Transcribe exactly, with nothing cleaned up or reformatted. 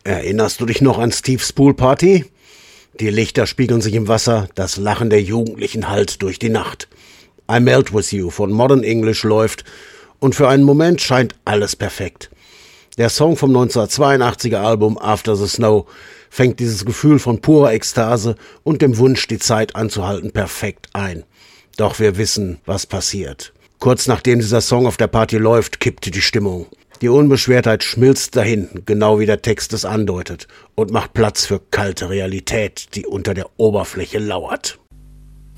Erinnerst du dich noch an Steve's Poolparty? Die Lichter spiegeln sich im Wasser, das Lachen der Jugendlichen hallt durch die Nacht. I Melt With You von Modern English läuft und für einen Moment scheint alles perfekt. Der Song vom neunzehnhundertzweiundachtziger Album After the Snow fängt dieses Gefühl von purer Ekstase und dem Wunsch, die Zeit anzuhalten, perfekt ein. Doch wir wissen, was passiert. Kurz nachdem dieser Song auf der Party läuft, kippt die Stimmung. Die Unbeschwertheit schmilzt dahin, genau wie der Text es andeutet, und macht Platz für kalte Realität, die unter der Oberfläche lauert.